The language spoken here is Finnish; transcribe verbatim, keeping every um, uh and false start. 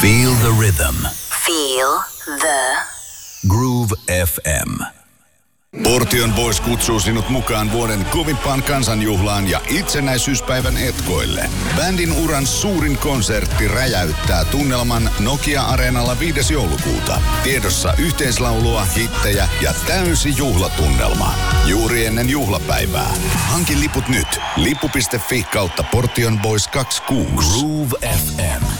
Feel the rhythm. Feel the Groove F M. Portion Boys kutsuu sinut mukaan vuoden kovimpaan kansanjuhlaan ja itsenäisyyspäivän etkoille. Bändin uran suurin konsertti räjäyttää tunnelman Nokia-areenalla viides joulukuuta. Tiedossa yhteislaulua, hittejä ja täysi juhlatunnelma. Juuri ennen juhlapäivää. Hanki liput nyt. Lippu piste fi kautta Portion Boys kaksikymmentäkuusi. Groove F M.